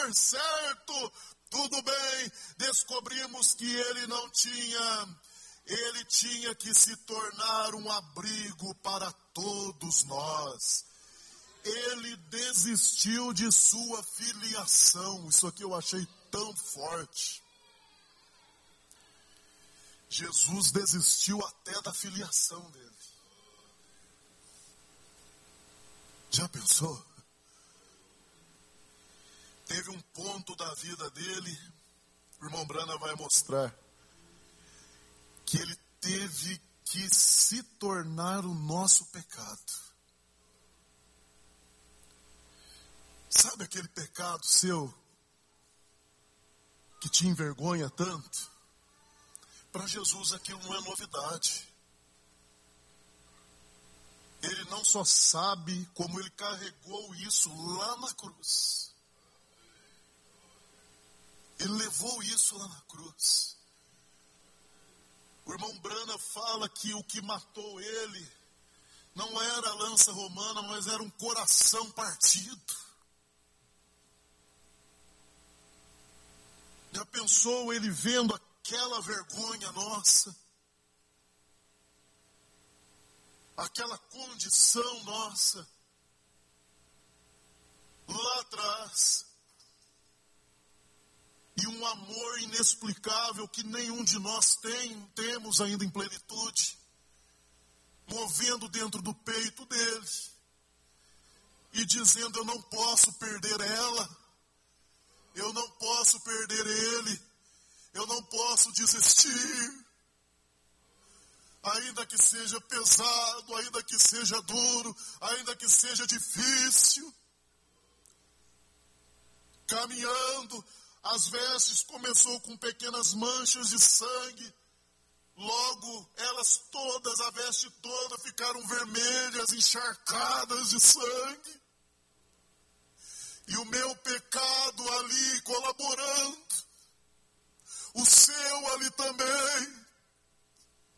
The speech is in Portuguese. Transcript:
por certo, tudo bem. Descobrimos que ele tinha que se tornar um abrigo para todos nós. Ele desistiu de sua filiação. Isso aqui eu achei tão forte. Jesus desistiu até da filiação dele. Já pensou? Teve um ponto da vida dele, o irmão Brana vai mostrar, que ele teve que se tornar o nosso pecado. Sabe aquele pecado seu que te envergonha tanto? Para Jesus aquilo não é novidade. Ele não só sabe como ele carregou isso lá na cruz. Ele levou isso lá na cruz. O irmão Brana fala que o que matou ele não era a lança romana, mas era um coração partido. Já pensou ele vendo aquela vergonha nossa? Aquela condição nossa? Lá atrás. E um amor inexplicável que nenhum de nós temos ainda em plenitude. Movendo dentro do peito dele. E dizendo, eu não posso perder ela. Eu não posso perder ele. Eu não posso desistir. Ainda que seja pesado, ainda que seja duro, ainda que seja difícil. Caminhando, as vestes começou com pequenas manchas de sangue. Logo, elas todas, a veste toda, ficaram vermelhas, encharcadas de sangue. E o meu pecado ali, colaborando